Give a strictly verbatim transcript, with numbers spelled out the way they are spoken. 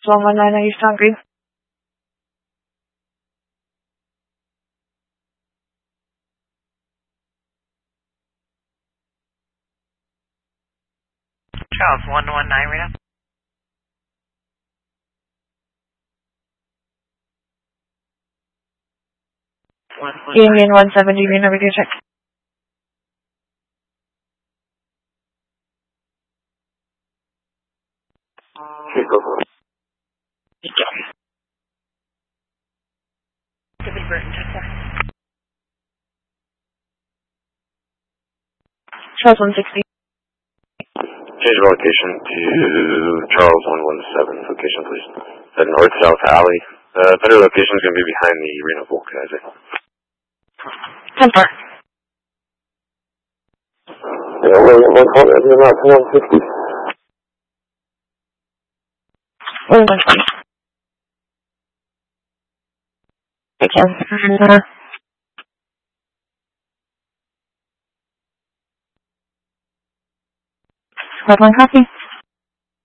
one one nine East on Green. Charles, one one nine, Rita. Union one seventy, Reno, radio check. Okay, go for it. David Burton, check four. Charles one sixty. Change of location to Charles one one seven. Location, please. The north-south alley. Uh, better location is going to be behind the Reno Vulcanizer. ten four. Yeah, William one call at the map one fifty. William one twenty. Take care. Squad one copy.